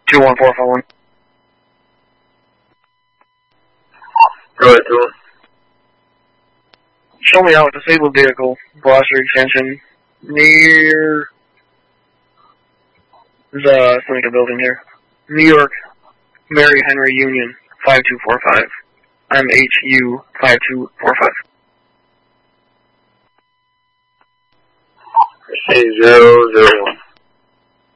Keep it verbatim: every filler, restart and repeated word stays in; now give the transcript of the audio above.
two one four four one. Go ahead, two. Show me out disabled vehicle, Gloucester Extension, near the Seneca building here. New York, Mary Henry Union, five two four five. M H U five two four five. Say zero zero one.